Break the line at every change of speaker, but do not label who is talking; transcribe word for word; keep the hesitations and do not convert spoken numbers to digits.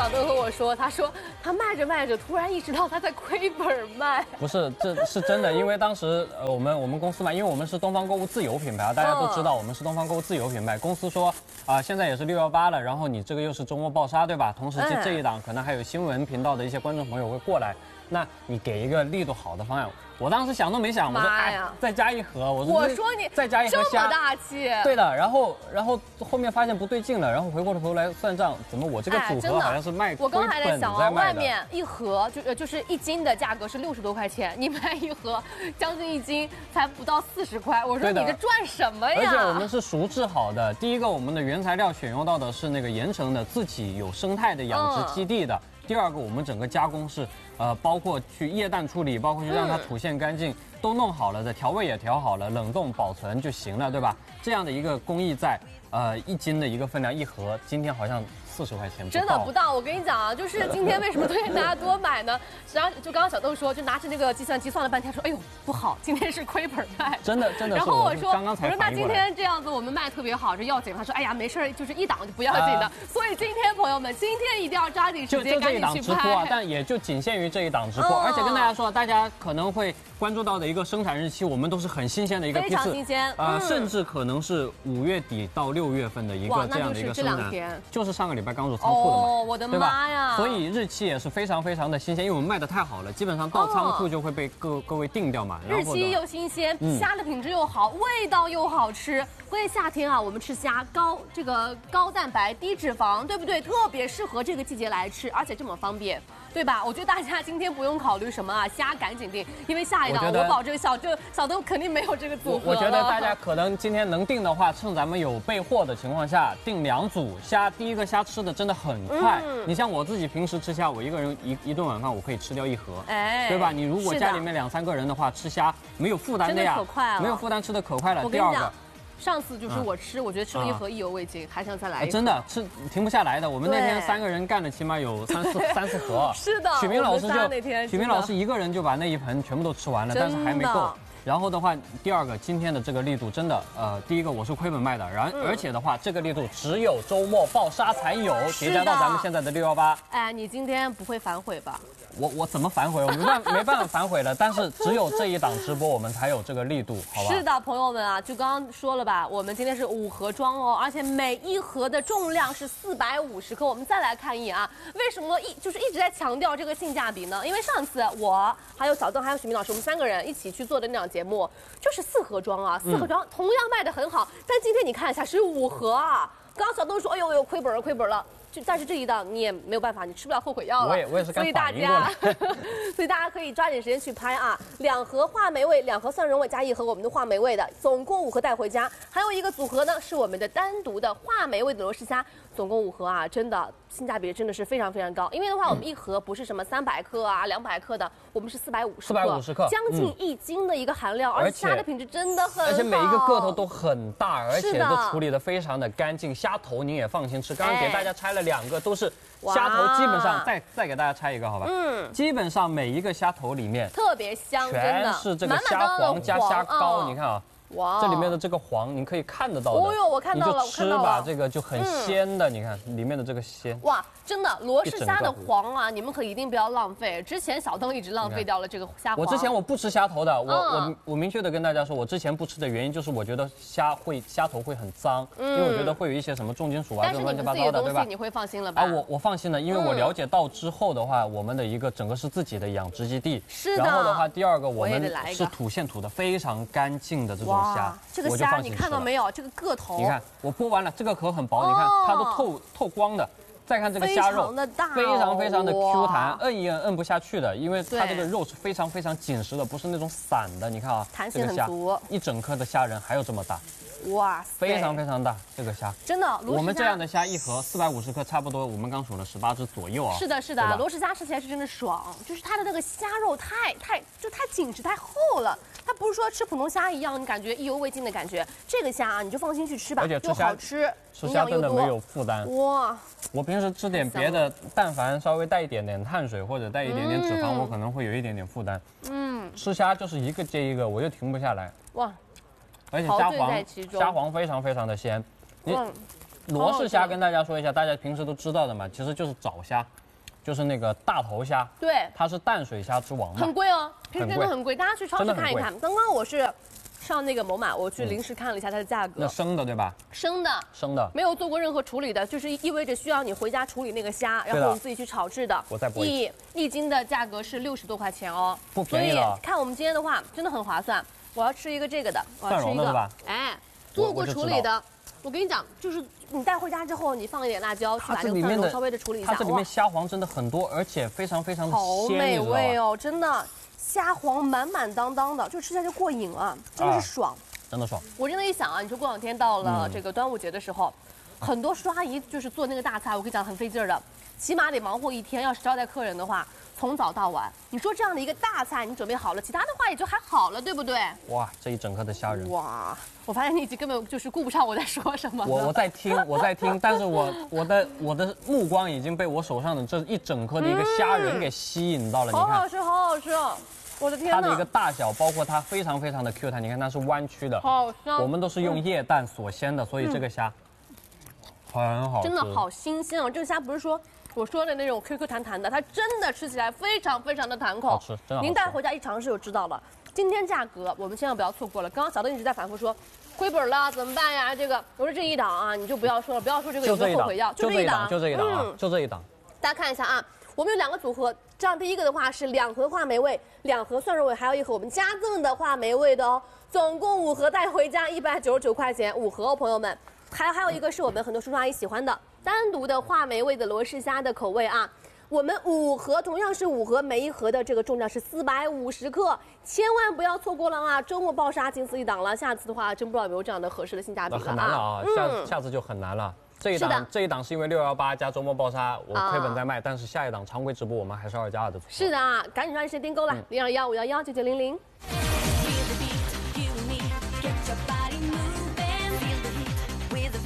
小东和我说，他说他卖着卖着，突然意识到他在亏本卖。
不是，这是真的，因为当时呃我们我们公司嘛，因为我们是东方购物自有品牌，大家都知道我们是东方购物自有品牌。公司说啊、呃，现在也是六幺八了，然后你这个又是周末爆杀，对吧？同时这这一档可能还有新闻频道的一些观众朋友会过来，那你给一个力度好的方案。我当时想都没想，我说哎，再加一盒，我说
我说你
再加一盒虾，
这么大气。
对的，然后然后后面发现不对劲了，然后回过头来算账，怎么我这个组合好像是卖亏本在卖的？我刚还在想啊，
外面一盒就就是一斤的价格是六十多块钱，你卖一盒将近一斤才不到四十块，我说你这赚什么呀？
而且我们是熟制好的，第一个我们的原材料选用到的是那个盐城的自己有生态的养殖基地的。嗯，第二个，我们整个加工是，呃，包括去液氮处理，包括去让它吐现干净，嗯、都弄好了的，调味也调好了，冷冻保存就行了，对吧？这样的一个工艺在，呃，一斤的一个分量一盒，今天好像四十块钱不到，
真的不到。我跟你讲啊，就是今天为什么推荐大家多买呢？实际上就刚刚小豆说，就拿着那个计算机算了半天，说，哎呦不好，今天是亏本卖。
真的真的。
然后我说，
刚刚才
我说那今天这样子我们卖特别好，这要紧。他说，哎呀没事，就是一档就不要紧的。呃、所以今天朋友们，今天一定要抓紧时间赶紧去拍。
就就这一档直播啊，但也就仅限于这一档直播。哦、而且跟大家说，大家可能会关注到的一个生产日期，我们都是很新鲜的一个批次，
非常新鲜。
啊、呃，嗯、甚至可能是五月底到六月份的一个这样的一个生产，就是上个礼拜刚入仓库的嘛。
哦，我的妈呀！
所以日期也是非常非常的新鲜，因为我们卖的太好了，基本上到仓库就会被各各位定掉嘛。
日期又新鲜，虾的品质又好，味道又好吃。关键夏天啊，我们吃虾高这个高蛋白低脂肪，对不对？特别适合这个季节来吃，而且这么方便，对吧？我觉得大家今天不用考虑什么啊，虾赶紧订，因为下一档我保证小这小豆肯定没有这个组合。
我觉得大家可能今天能订的话，趁咱们有备货的情况下，订两组虾。第一个虾吃的真的很快，嗯、你像我自己平时吃虾，我一个人一一顿晚饭我可以吃掉一盒，哎，对吧？你如果家里面两三个人的话，吃虾没有负担的呀，
可快了，
没有负担吃的可快了。第二个。
上次就是我吃，嗯、我觉得吃了一盒意犹未尽，还想再来一盒。
真的吃停不下来的。我们那天三个人干了起码有三四三四盒。
是的，
许明老师就
那天
许明老师一个人就把那一盆全部都吃完了，但是还没够。然后的话，第二个今天的这个力度真的，呃，第一个我是亏本卖的，然、嗯、而且的话，这个力度只有周末爆杀才有，叠加到咱们现在的六幺八。
哎，你今天不会反悔吧？
我我怎么反悔？我没办没办法反悔了。但是只有这一档直播，我们才有这个力度，好吧？
是的，朋友们啊，就刚刚说了吧，我们今天是五盒装哦，而且每一盒的重量是四百五十克。我们再来看一眼啊，为什么一就是一直在强调这个性价比呢？因为上次我还有小邓还有许明老师，我们三个人一起去做的那档节目，就是四盒装啊，四盒装同样卖得很好。嗯、但今天你看一下，是五盒啊。刚刚小邓说，哎呦呦，亏本了，亏本了。就但是这一档你也没有办法，你吃不了后悔药了。
我也我也是刚反应
过来，所以大家，所以大家可以抓紧时间去拍啊！两盒话梅味，两盒蒜蓉味加一盒我们的话梅味的，总共五盒带回家。还有一个组合呢，是我们的单独的话梅味的罗氏虾，总共五盒啊，真的性价比真的是非常非常高。因为的话，我们一盒不是什么三百克啊、两百克的，我们是四百五十克，四百五十克，将近一斤的一个含量，嗯、而且虾的品质真的很好，
而且每一个个头都很大，而且都处理的非常的干净，虾头您也放心吃。刚刚给大家拆了两个，都是。虾头基本上再再给大家拆一个好吧？嗯，基本上每一个虾头里面
特别香，
全是这个虾黄加虾膏，你看啊。哇，这里面的这个黄，您可以看得到的。
哦呦，我看到了，
你就吃吧，这个就很鲜的，你看里面的这个鲜。
哇，真的罗氏虾的黄啊，你们可一定不要浪费。之前小邓一直浪费掉了这个虾黄。
我之前我不吃虾头的，我我我明确的跟大家说，我之前不吃的原因就是我觉得虾会虾头会很脏，因为我觉得会有一些什么重金属啊，这乱七八糟的，对吧？
你会放心了吧？
啊，我我放心了，因为我了解到之后的话，我们的一个整个是自己的养殖基地。
是的。
然后的话，第二个我们是吐现吐的非常干净的这种虾。
这个虾你看到没有？这个个头，
你看我剥完了，这个壳很薄，你看它都透透光的。再看这个虾肉，非常非常的 Q 弹，摁一摁摁不下去的，因为它这个肉是非常非常紧实的，不是那种散的。你看啊，
弹性很足，
一整颗的虾仁还有这么大。
哇，
非常非常大，这个虾
真的。
我们这样的虾一盒四百五十克，差不多我们刚数了十八只左右啊。
是的，是的，罗氏虾吃起来是真的爽，就是它的那个虾肉太太就太紧实太厚了，它不是说吃普通虾一样，你感觉意犹未尽的感觉。这个虾啊，你就放心去吃吧，
而且
又好吃，
吃虾真的没有负担。
哇，
我平时吃点别的，但凡稍微带一点点碳水或者带一点点脂肪，嗯、我可能会有一点点负担。嗯，吃虾就是一个接一个，我就停不下来。哇。而且虾黄，虾黄非常非常的鲜，你罗氏虾跟大家说一下，大家平时都知道的嘛，其实就是爪虾，就是那个大头虾。
对，
它是淡水虾之王嘛。
很贵哦，平时真的很贵，大家去超市看一看。刚刚我是上那个某买，我去临时看了一下它的价格。
那生的对吧？
生的，
生的，
没有做过任何处理的，就是意味着需要你回家处理那个虾，然后你自己去炒制的。
我再剥
一一斤的价格是六十多块钱哦，
不便宜了。
所以看我们今天的话，真的很划算。我要吃一个这个的，我要吃一个，哎，做过处理的。我跟你讲，就是你带回家之后，你放一点辣椒，去把这个蒜蓉稍微的处理一下。
它这里面虾黄真的很多，而且非常非常的鲜，
好美味哦，真的，虾黄满满当当的，就吃起来就过瘾啊，真的是爽。
真的爽！
我真的一想啊，你说过两天到了这个端午节的时候，嗯、很多叔阿姨就是做那个大菜，我跟你讲很费劲儿的，起码得忙活一天。要是招待客人的话，从早到晚，你说这样的一个大菜你准备好了，其他的话也就还好了，对不对？
哇，这一整颗的虾仁！
哇，我发现你已经根本就是顾不上我在说什么了。
我我在听，我在听，但是我我的我的目光已经被我手上的这一整颗的一个虾仁给吸引到了。
好好吃，好好吃哦！我的天哪！
它的一个大小，包括它非常非常的 Q 弹，你看它是弯曲的，
好香。
我们都是用液氮锁鲜的，所以这个虾很好吃，
真的好新鲜哦！这个虾不是说我说的那种 Q Q 弹弹的，它真的吃起来非常非常的弹口，
好吃，真的好吃。
您带回家一尝试就知道了。今天价格我们千万不要错过了。刚刚小邓一直在反复说亏本了怎么办呀？这个我说这一档啊，你就不要说了，不要说这个有没有后悔药，
就这一档，就这一档啊，就这一档。
大家看一下啊。我们有两个组合，这样第一个的话是两盒话梅味，两盒蒜蓉味，还有一盒我们加赠的话梅味的哦，总共五盒带回家一百九十九块钱，五盒哦，朋友们。还还有一个是我们很多叔叔阿姨喜欢的单独的话梅味的罗氏虾的口味啊，我们五盒同样是五盒，每一盒的这个重量是四百五十克，千万不要错过了啊！周末爆杀仅此一档了，下次的话真不知道有没有这样的合适的性价比了啊，
很难了啊，下、嗯、下次就很难了。这一档这一档是因为六幺八加周末爆杀，我亏本在卖，啊、但是下一档常规直播我们还是二加二的组合。
是的啊，赶紧抓紧时间订购了，零二幺五幺幺九九零零。